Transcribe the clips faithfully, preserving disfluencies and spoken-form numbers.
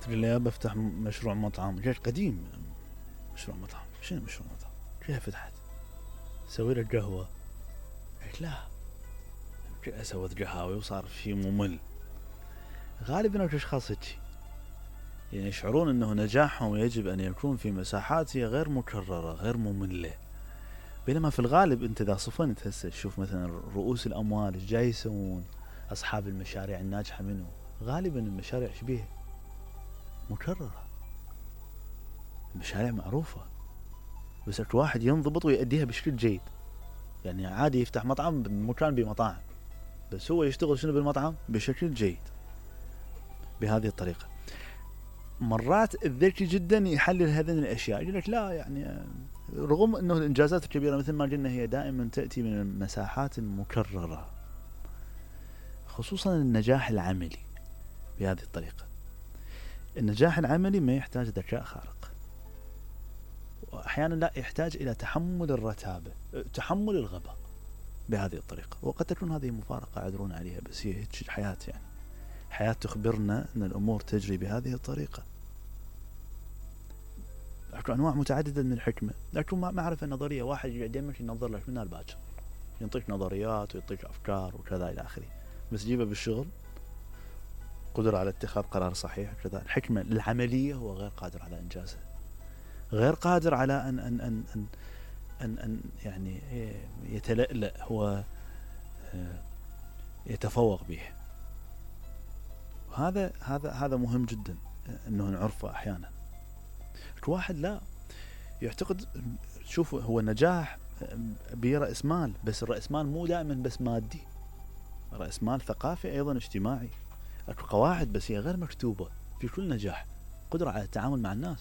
قال لي ابى افتح مشروع مطعم. جيت قديم مشروع مطعم. شنو مشروع مطعم؟ كيف فتحت؟ سوي له قهوه. قلت لا سويت قهاوي وصار شيء ممل. غالبا الاشخاص هيك يعني يشعرون انه نجاحهم يجب ان يكون في مساحات هي غير مكرره غير ممله، بينما في الغالب انت اذا صفنت هسه تشوف مثلا رؤوس الاموال ايش جاي يسوون، اصحاب المشاريع الناجحه منه غالبا المشاريع شبيه مكرره، المشاريع معروفه بس واحد ينضبط ويؤديها بشكل جيد. يعني عادي يفتح مطعم بمكان بمطاعم بس هو يشتغل شنو بالمطعم بشكل جيد بهذه الطريقه. مرات الذكي جدا يحلل هذه الاشياء يقول لك لا يعني رغم انه الانجازات الكبيره مثل ما قلنا هي دائما تاتي من المساحات المكرره، خصوصا النجاح العملي بهذه الطريقه. النجاح العملي ما يحتاج ذكاء خارق، واحيانا لا يحتاج الى تحمل الرتابه تحمل الغباء بهذه الطريقه، وقد تكون هذه مفارقه عذرون عليها بس هي هيك الحياه. يعني الحياه تخبرنا ان الامور تجري بهذه الطريقه. اكو انواع متعدده من الحكمه، لكن ما معرفه نظريه واحد يقعد يمشي ينظر لك من الباكر يعطيك نظريات ويعطيك افكار وكذا الى اخره، بس جيبه بالشغل قدره على اتخاذ قرار صحيح كذا. الحكمه العمليه هو غير قادر على انجازها، غير قادر على ان ان ان ان, أن, أن يعني يتلألأ هو يتفوق به. وهذا هذا هذا مهم جدا انه نعرفه. احيانا واحد لا يعتقد شوف هو النجاح برأس مال، بس الرأس مال مو دائما بس مادي، رأس مال ثقافي ايضا اجتماعي. اكو قواعد بس هي غير مكتوبة في كل نجاح. قدرة على التعامل مع الناس،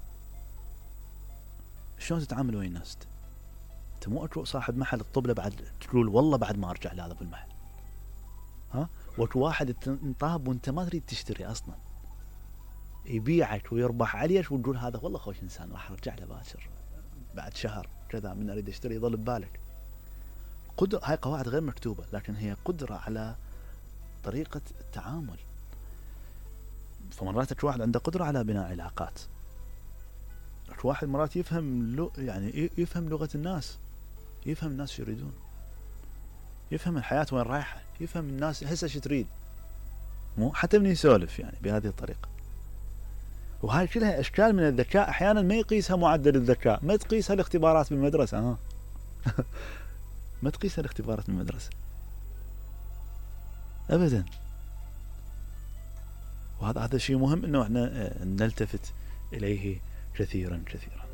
شلون تتعامل ويا الناس؟ انت مو اكو صاحب محل الطبلة بعد تقول والله بعد ما ارجع لهذا بالمحل، ها واكو واحد انطاب وانت ما تريد تشتري اصلا يبيعك ويربح عليك وتقول هذا والله خوش انسان راح ارجع له باكر بعد شهر كذا من اريد اشتري يظل ببالك. قدرة هاي قواعد غير مكتوبة لكن هي قدرة على طريقة التعامل. فمرات واحد عنده قدرة على بناء علاقات، واحد مرات يفهم لو يعني يفهم لغة الناس، يفهم الناس شو يريدون، يفهم الحياة وين رايحة، يفهم الناس هسه شو تريد، مو حتى من يسولف يعني بهذه الطريقة. وهاي كلها اشكال من الذكاء. احيانا ما يقيسها معدل الذكاء، ما تقيسها الاختبارات بالمدرسة ها ما تقيسها الاختبارات بالمدرسة ابدا. وهذا هذا شيء مهم انه احنا نلتفت اليه كثيرا كثيرا.